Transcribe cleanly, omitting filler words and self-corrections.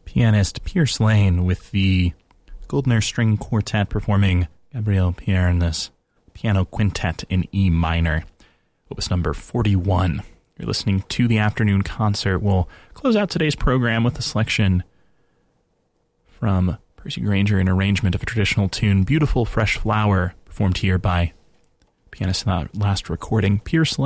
Pianist Pierce Lane with the Goldner String Quartet performing Gabriel Pierne's Piano Quintet in E minor. Opus number 41. You're listening to the Afternoon Concert. We'll close out today's program with a selection from Percy Grainger, an arrangement of a traditional tune, Beautiful Fresh Flower, performed here by pianist in that last recording, Pierce Lane.